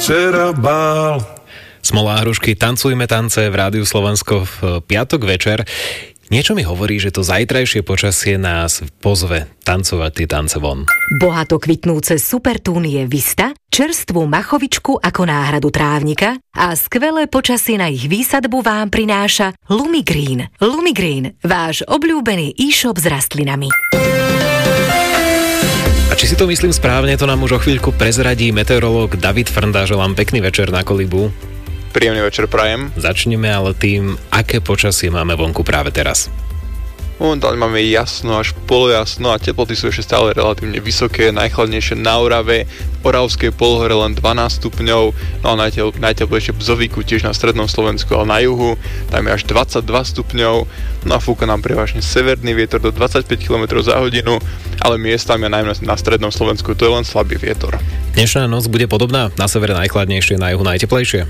Včera bál. Smolá hrušky, tancujme tance v Rádiu Slovensko v piatok večer. Niečo mi hovorí, že to zajtrajšie počasie nás pozve tancovať tie tance von. Bohato kvitnúce supertúnie Vista, čerstvú machovičku ako náhradu trávnika a skvelé počasie na ich výsadbu vám prináša Lumigreen. Lumigreen, váš obľúbený e-shop s rastlinami. A či si to myslím správne, to nám už o chvíľku prezradí meteorológ David Frnda. Želám pekný večer na Kolibu. Príjemný večer prajem. Začneme ale tým, aké počasie máme vonku práve teraz. Momentálne máme jasno až polojasno a teploty sú ešte stále relatívne vysoké. Najchladnejšie na Orave, v Oravskej polohore len 12 stupňov, no a najteplejšie v Zovíku, tiež na strednom Slovensku, ale na juhu, tam je až 22 stupňov, no a fúka nám prevažne severný vietor do 25 km za hodinu, ale miestami a najmä na strednom Slovensku to je len slabý vietor. Dnešná noc bude podobná, na severe najchladnejšie, na juhu najteplejšie?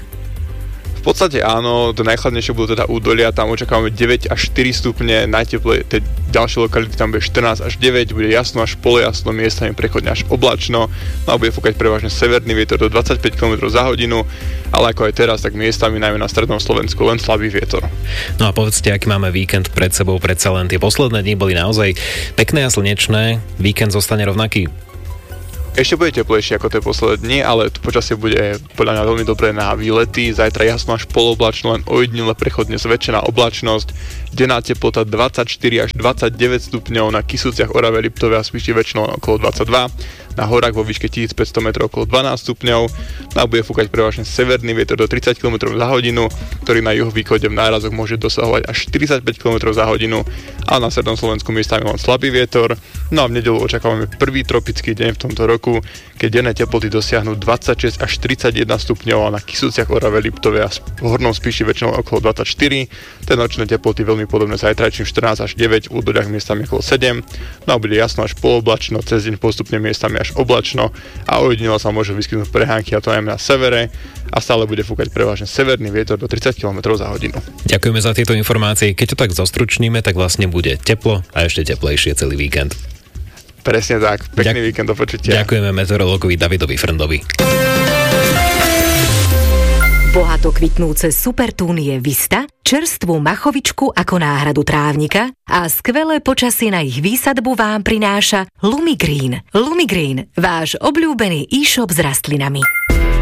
V podstate áno, to najchladnejšie budú teda údolia, tam očakávame 9 až 4 stupne, najteplejšie, tie ďalšie lokality tam bude 14 až 9, bude jasno až polojasno, miestami prechodne až oblačno, no a bude fúkať prevažne severný vietor do 25 km za hodinu, ale ako aj teraz, tak miestami najmä na strednom Slovensku len slabý vietor. No a povedzte, aký máme víkend pred sebou, predsa len tie posledné dni boli naozaj pekné a slnečné, víkend zostane rovnaký? Ešte bude teplejšie ako tie posledné dni, ale počasie bude podľa mňa veľmi dobré na výlety. Zajtra jasno až poloblačno, len ojedinele prechodne zväčšená oblačnosť. Denná teplota 24 až 29 stupňov, na Kysuciach, Orave, Liptove a Spiši väčšinou okolo 22. Na horách vo výške 1500 metrov okolo 12 stupňov. No a bude fúkať prevažne severný vietor do 30 km za hodinu, ktorý na juhovýchode v nárazoch môže dosahovať až 45 km za hodinu, a na strednom Slovensku miestami len slabý vietor. No a v nedeľu očakávame prvý tropický deň v tomto roku, keď denné teploty dosiahnu 26 až 31 stupňov a na Kysuciach, Orave, Liptove a v Hornom Spiši väčšinou okolo 24. Tie nočné teploty veľmi podobné zajtrajším 14 až 9, v údoliach miestami okolo 7. No a bude jasno až poloblačno, cez deň postupne miestami až oblačno a ojedinele sa môžu vyskytnúť prehánky, a to najmä na severe, a stále bude fúkať prevažne severný vietor do 30 km za hodinu. Ďakujeme za tieto informácie. Keď to tak zostručníme, tak vlastne bude teplo a ešte teplejšie celý víkend. Presne tak. Pekný víkend, do počutia. Ďakujeme meteorológovi Davidovi Frndovi. Bohato kvitnúce supertúnie Vista, čerstvú machovičku ako náhradu trávnika a skvelé počasie na ich výsadbu vám prináša Lumigreen. Lumigreen, váš obľúbený e-shop s rastlinami.